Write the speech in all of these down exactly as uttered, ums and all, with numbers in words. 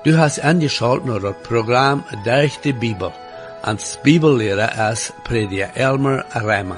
Du hast angeschaut naar het programma Durch die Bibel. Als Bibellehrer ist Prediger Elmer Reimer.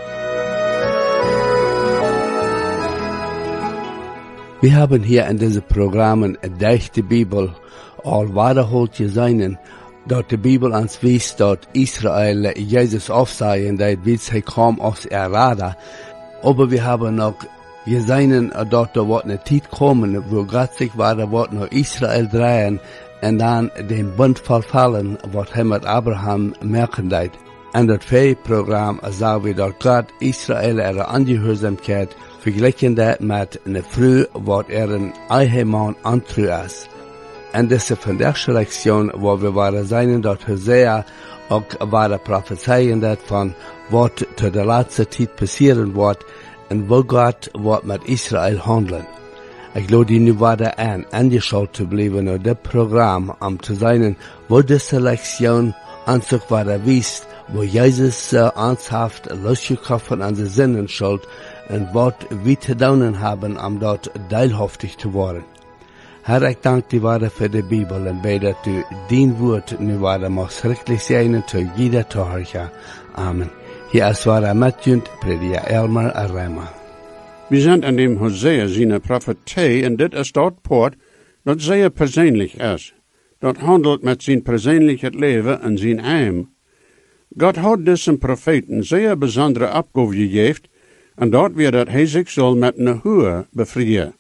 Wir haben hier in diesen Programmen Durch die Bibel all wiederholt gesehen, dass die Bibel uns weist, dass Israel Jesus aufsehen, dass wir kam aus Erada. Aber wir haben noch gesehen, dass da wird eine Zeit kommen, wo Gott sich weiter wird nach Israel drehen und dann den Bund verfallen, was er mit Abraham merken wird. In das Programm sagen wir, dass Gott Israel ihre Angehörigkeit verglichen hat mit einer Früh, was er ein Ehemann antrug ist. Und das ist von der Lektion, wo wir waren sein, dass Hosea auch weiter prophezeien hat von, was zu der letzten Zeit passieren wird, und wo Gott wird mit Israel handeln. Ich glaube, die nu weiter an, angeschaut zu bleiben, und das Programm, um zu sein, wo diese Lektion an sich weiter wies, wo Jesus uh, ernsthaft losgekauft an den Sinnen schuld, und was wir zu tun haben, um dort teilhaftig zu werden. Herr, ich danke dir weiter für die Bibel und bete, dass du dein Wort nu weiter machst, schrecklich sein zu jeder Torhörer. Amen. Hier ist weiter Matjund, Prediger Elmer Reimer. Wir sind an dem Hosea seine Prophetie, und dit ist dort Port, dat sehr persönlich ist. Dat handelt mit sein persönliches Leben und sein Heim. Gott hat diesen Propheten sehr besondere Abgabe gegeben, und dort wird dat hij sich soll mit einer Höhe befreien.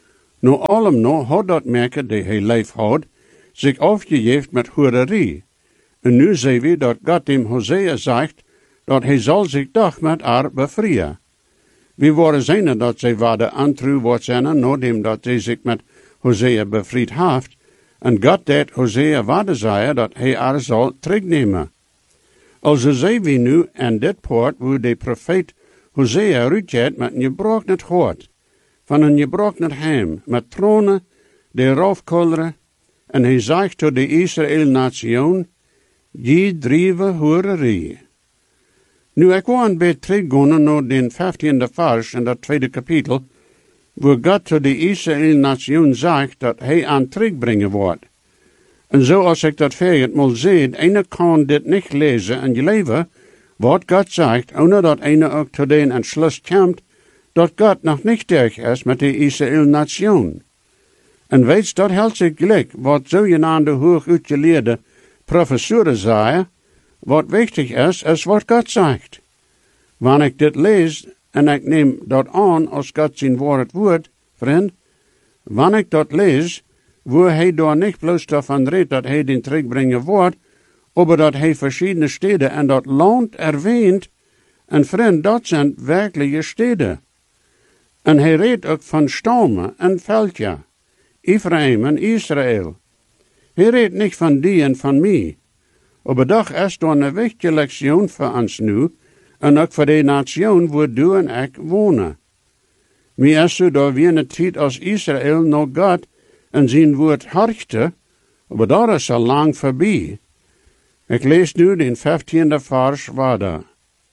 Nu allem noch hat dat merken, die hij leef had, sich aufgegeben mit Hurerie. Und nu sehen wir, dat Gott dem Hosea sagt, dat hij soll sich doch mit haar befreien. Wir worden zijn dat zij waren antru wordt zijn, nachdem dat zij zich met Hosea befried heeft, en God deed Hosea waarde zei dat hij haar zal terugnemen. Also zien we nu in dit poort, wo de profeet Hosea uitgaat met een gebroken hart, van een gebroken heim, met tronen, de raufkolderen, en hij zegt tot de Israël-nation, je drieve hoererie. Nu, ik wil een beetje teruggaan naar den vijftiende vers in dat tweede kapitel, wo God tot de Israël-nation zegt dat hij aan terugbrengen wordt. En zoals ik dat verget mal zie, einer kan dit niet lezen en geloven, wat God zegt, ohne dat einer ook tot den Entschluss komt, dat God nog niet durch is met de Israël-nation. En weet dat helpt zich gelijk, wat zogenaamde hoog uitgeleerde professoren zeggen, wat wichtig is, is wat God zegt. Wanneer ik dit lees, en ik neem dat aan als God zijn woord woord, vriend, wanneer ik dat lees, wo hij daar niet bloos daarvan redt dat hij den terugbrengen wordt, maar dat hij verschillende steden en dat land erwähnt, en vriend, dat zijn werkelijke steden. En hij redt ook van stammen en veldja, Ephraim en Israël. Hij redt niet van die en van mij. Maar doch is door een wichtige lektion voor ons nu, en ook voor de nation waar du en ik wonen. Mij is zo door wie een tijd als Israël nog God en zijn woord harchte, maar dat is al lang voorbij. Ik lees nu den vijftiende vers verder.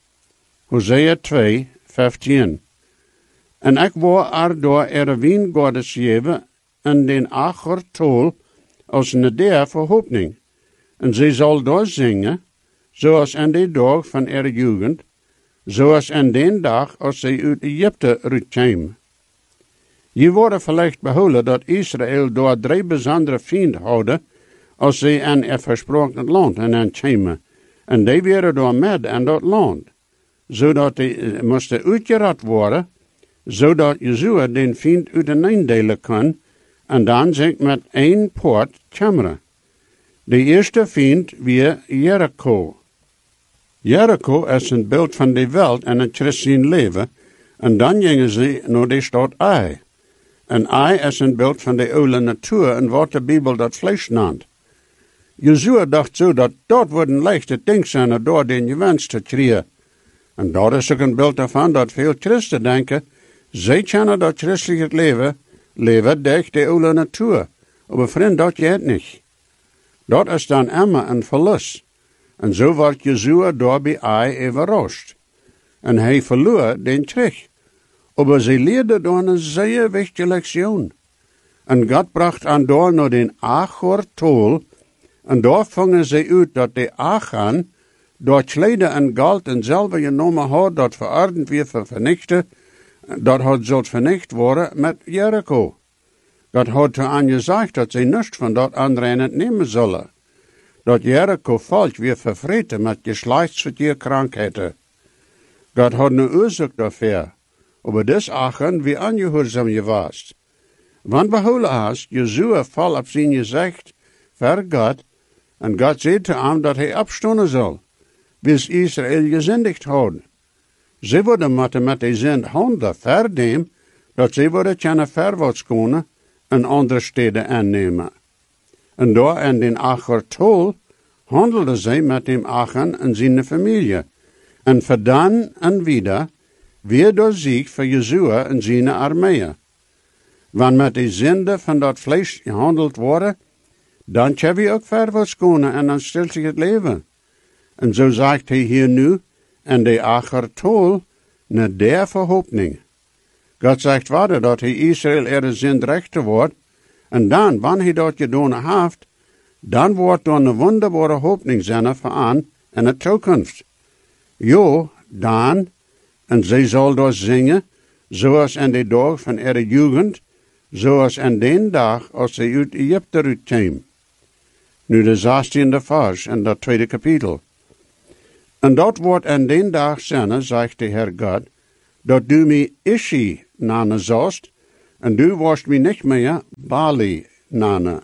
Hosea twee, vijftien. En ik wou er door er wijngoordes geven en den acher tol als een der verhoopning. En zij zal door zingen, zoals in de dag van er jugend, zoals in den dag als zij uit Egypte uitkwam. Je wordt vielleicht behouden dat Israël door drie bijzondere vrienden houden, als zij in het versproken land en in kwamen. En die werden door met in dat land, zodat die moesten uitgerat worden, zodat Jezua den vriend uiteenindelen kon, en dan zich met één poort kammeren. De eerste vriend weer Jericho. Jericho is een beeld van de wereld en het christelijk leven, en dan gingen ze naar de stad Ai. En Ai is een beeld van de oude natuur en wat de Bijbel dat vlees noemt. Jezua dacht zo dat dat wordt een leichte ding zijn door den gewens te krijgen. En dat is ook een beeld daarvan dat veel christen denken, zij kennen dat christelijk leven, leven durch de oude natuur. Maar vriend, dat gaat niet. Dat is dan immer een verlust. En zo wordt Jezua door bij Ai überrascht. En hij verloor den terug. Maar ze leerde door een zeer wichtige lektion. En God bracht aan door naar den Achor tol, en daar vangen ze uit dat de Achan, door Schlede en Gold en zelf genomen had, dat verordend weer voor vernichten, dat had zult vernicht worden met Jericho. God had toen aan gezegd dat ze niets van dat aanrennen nemen zullen. Dat Jericho volk weer vervreten met geslachtsverkeerkrankheden. God had een oorzaak daarvoor. Aber des Achan wie angehoorzaam je was. Want behouden hast, Jezua val op zijn gezicht voor God, en God zei te hem dat hij opstonden zal, bis Israël gezindigd houden. Ze worden moeten met de zin handen vernemen, dat ze worden kunnen verwaarts kunnen en andere steden aannemen. En daar in den Achor tol handelden zij met dem Achan en zijn familie, en verdan en wieder weer door zich voor Jezua en zijn armeeën. Wanneer met de zinde van dat vlees gehandeld worden, dan kan we ook verwaarts kunnen en dan stilt zich het leven. En zo zegt hij hier nu, en de Achor tol, naar der verhoopning. God zegt verder dat hij Israël er zind rechter wordt, en dan, wanneer hij dat gedaan heeft, dan wordt dan een wonderbare hoopning zijn voor aan en de toekomst. Jo, dan, en zij zal door zingen, zoals in de dag van ihre jugend, zoals in den dag als zij uit Egypte uitkwam. Nu de zestiende vers in dat tweede kapitel. En dat wordt in den dag zijn, zegt de Heer God, dat du mij Ishi namen zost, en du worst mij niet meer Bali namen.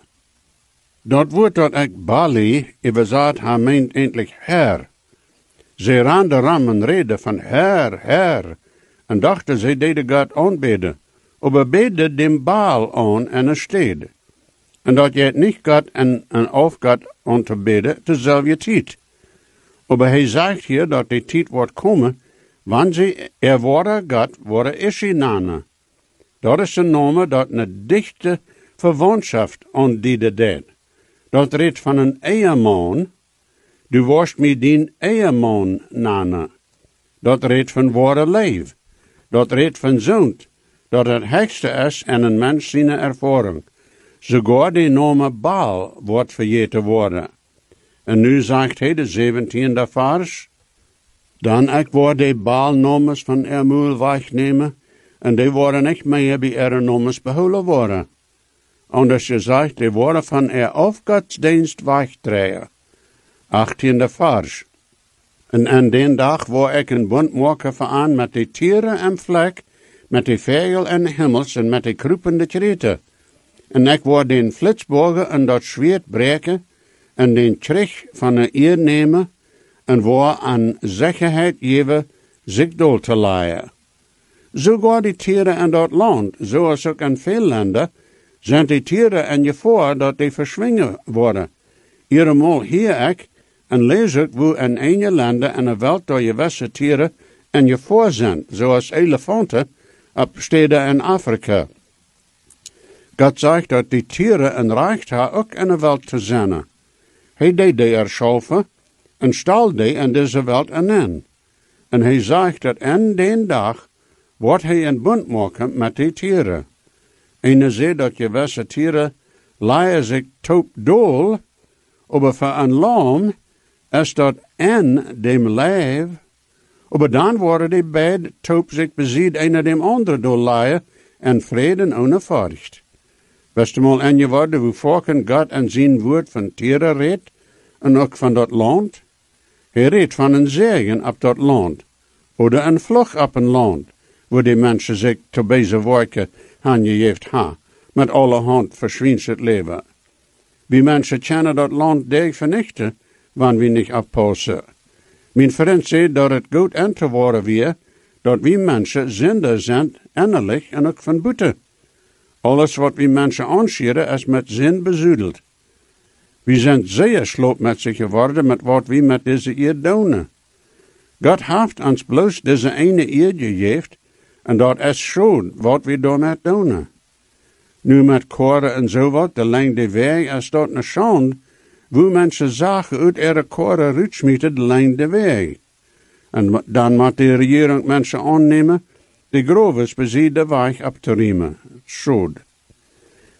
Dat woord dat ik Bali, überzat, hij meint eindelijk Herr. Ze raanden rammen reden van Herr, Herr, en dachten ze deden God aanbeden, aber beden dem Baal aan en een stede. En dat je het niet God en een auf God aan te beden, dezelfde tijd. Aber hij zegt hier dat die tijd wordt komen, wanneer ze er worden God worden Ishi-nana. Dat is een naam dat een dichte verwantschap aan die deed. Dat redt van een eheman, du worst mij dien eheman nana. Dat redt van ware leef. Dat redt van zoont, dat het hekste is en een mens zijn ervaring. Sogar die naam Baal wordt vergeten worden. En nu zegt hij de zeventiende vers, dan ik word de Baal-namens van er moel wegnemen, en die worden niet meer bij er namens behouden worden. Anders gezegd, die worden van er afgodsdienst wegdraaien. achttiende vers. En aan den dag waar ik een bond maken veraan met de tieren en vlek, met de vogel en hemels en met de kruipende kreten. En ik word den flitsbogen en dat zwaard breken, en den trich van de eer nemen, en waar aan zekerheid geven zich dood te leiden. Sogar die tieren in dat land, zoals ook in veel landen, zijn die tieren in je voor dat die verschwingen worden. Eenmaal hier ik, en lees ik hoe in een landen en een welt door je wesse tieren in je voor zijn, zoals elefanten op steden in Afrika. God zegt dat die tieren een recht hebben ook in de welt te zijn. Hij deed die erschaffen en stal die in deze welt aan. En hij zegt dat in den dag wordt hij een bund maken met die tieren. En je ziet dat je wesse tieren leien zich top dool, aber voor een lam is dat in dem lijf, aber dan worden die beide top zich bezied een dem andere dool leien en vreden ohne furcht. Best mal en je worden hoe volken God en zijn woord van tieren redt, en ook van dat land. Hij redt van een zegen op dat land, of een vlug op een land, waar die mensen zich te bezig werken aangegeven ha, met alle hand verschwindt het leven. Wie mensen kennen dat land deeg vernichten, wanneer we niet oppassen. Mijn vriend zei dat het goed aan te worden weer, dat wie mensen zinder zijn, innerlijk en ook van buiten. Alles wat we mensen aanschieren is met zin bezoedeld. We zijn zeer sloopmetsig geworden met wat we met deze eer doen. God heeft ons bloos deze ene eer gegeven, en dat is schon wat we daarmee doen. Nu met koren en zo wat, de lengte weg, is dat een schande, hoe mensen zagen uit ihre koren ruitsmieten de lengte weg. En dan moet de regering mensen aannemen, de groves bezien de weg op te riemen. Schuld.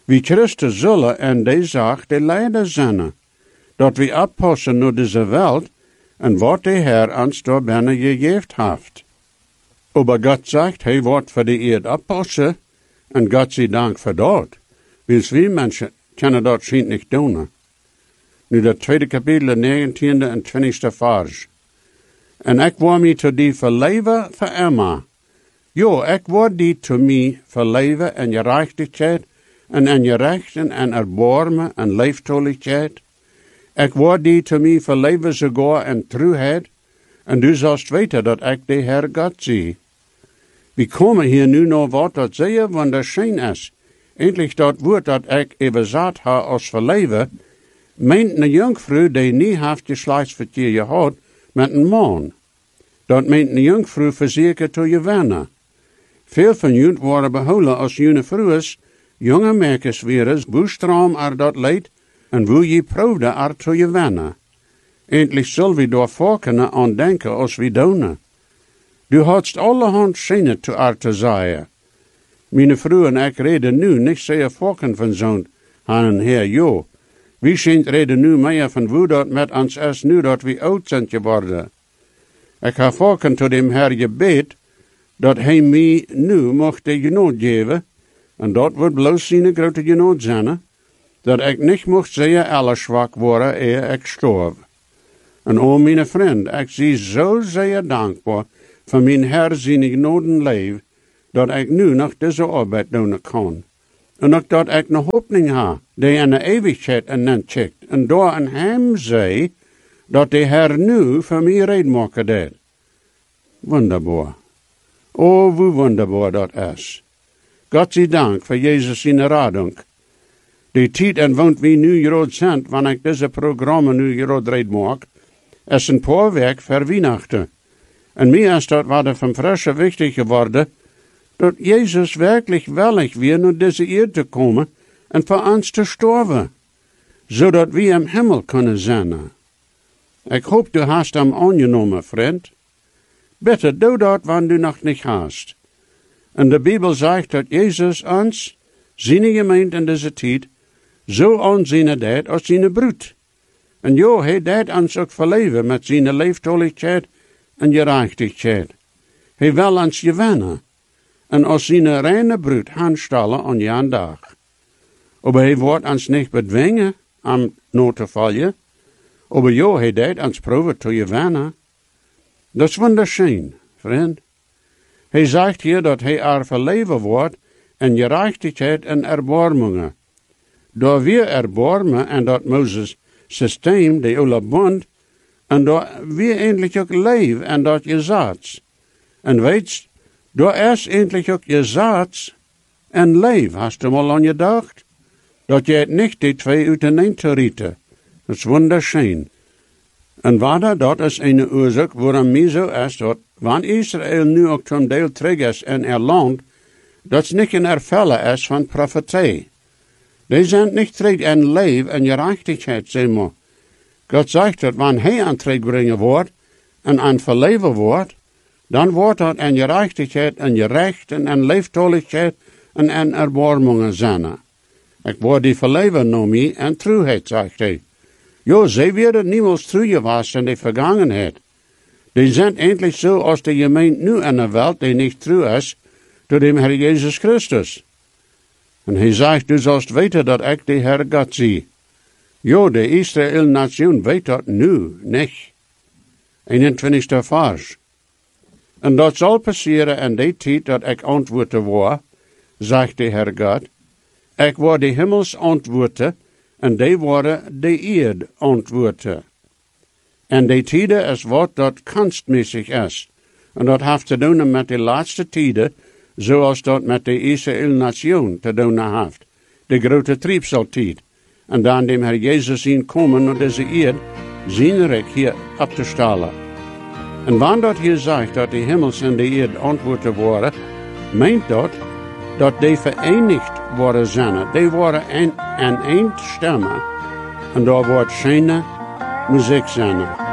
Wie Christus zullen en die zaak de leider zijn, dat we oppassen naar deze wereld en wat de Heer ons door binnen gegeven heeft. Aber Gott sagt, hij wordt voor de eerd oppassen, en God zij dank voor dat. Wils wie mensen kunnen dat schijnt niet doen. Nu dat tweede kapitel, negentiende en twintigste vers. En ik word mij tot die verleven voor Emma. Jo, ik word die tot mij verleven en je rechtigheid, en en je rechten en erbarmen en leeftoligheid. Ik word die tot mij verleven sogar en truheid, en du zult weten dat ik de Heer God zie. We komen hier nu nog wat dat zeer wunderschön is. Endlich dat woord dat ik even zat ha als verleven, meint een jongvrouw die niet heeft geslachtsverkeer gehad met een man. Dat meint een jongvrouw verzekerd tot je wennen. Veel van jullie worden behouden als jullie vrouwen, jonge merkers weer boestraam er dat leid, en wil je proefde er tot je wennen. Endlich zullen we door volkenen aan denken als we doen. Du hadst allerhand zinnen te er te zeggen. Mijn vrouw en ik reden nu niet zeer volken van zo'n aan Heer Jo. Wie schijnt reden nu meer van hoe dat met ons is nu dat we oud zijn geworden. Ik heb volken tot dem Heer gebed, dat hij mij nu mocht de genoot geven, en dat wordt bloos zijn grote genoot zijn, dat ik niet mocht zeer alle zwak worden eer ik storf. En o mijn vriend, ik zie zo zeer dankbaar voor mijn Heer zijn genoten leven, dat ik nu nog deze arbeid doen kan. En ook dat ik een hoopning heb, die in de eeuwigheid en dan checkt, en door aan hem zei, dat de Heer nu voor mij reden maken deed. Wonderbaar. O, hoe wonderbaar dat is. God zij dank voor Jezus zijn radung. De tijd en woont wie nu groot zijn, wanneer ik deze programma nu groot red maak, is een paar weken voor Weihnachten. En mij is dat wat van frische wichtig geworden, dat Jezus werkelijk willig weer naar deze eerd te komen en voor ons te sterven, zodat we im Himmel kunnen zijn. Ik hoop du hast hem aangenomen, vriend. Bitte doe dat, wanneer du nog niet hast. En de Bijbel zegt dat Jezus ons, zijn gemeente in deze tijd, zo aanzien deed als zijn broed. En jo, hij deed ons ook verleven met zijn leeftoligheid en gerechtigheid. Hij wil ons gewinnen. En als zijn reine broed handstellen aan jan dag. Aber hij wordt ons niet bedwingen om no te vallen. Aber jo, hij deed ons proeven te gewinnen. Dat is wunderschön, vriend. Hij zegt hier dat hij er verleven wordt en gerechtigheid en erbarmingen. Door weer erbarmen en dat Moses systeem, de oude bond, en door weer eindelijk ook leven en dat je zaad. En weet, door is eindelijk ook je zaad en leven. Hast du mal aan je gedacht? Dat je het niet die twee uiteen te rieten. Dat is wunderschön. En wat dat is een oorzaak waarom mij zo is, dat wanneer Israël nu ook zo'n deel terug is in er land, dat het niet een ervellen is van profetie. Die zijn niet terug in leven en gerechtigheid, zeg maar. God zegt dat wanneer hij aan terugbrengen wordt en aan verleven wordt, dan wordt dat in gerechtigheid en gerechten en leeftoligheid en in erbarmingen zijn. Ik word die verleven naar mij en truheid, zegt hij. Jo, zij werden niemals trouw geweest in de vergangenheid. Die zijn eindelijk zo als de gemeente nu in de wereld die niet trouw is, door de Heer Jezus Christus. En hij zegt, du zult weten dat ik de Heer God zie. Jo, de Israël-nation weet dat nu niet. eenentwintigste vers. En dat zal passeren in die tijd dat ik antwoorden word, zegt de Heer God. Ik word de hemels antwoorden, en die worden de eerd antwoorden. En die tijden is wat dat kunstmäßig is. En dat heeft te doen met de laatste tijden, zoals dat met de Israël-nation te doen heeft. De grote triebseltijd. En dan dem Heer Jezus zien komen naar deze eerd, zijn rijk hier op te stellen. En wanneer dat hier zegt dat de hemels en de eerd antwoorden worden, meint dat dat die verenigd worden zijn. Die worden in, in één stemmen. En daar wordt schijne muziek zijn.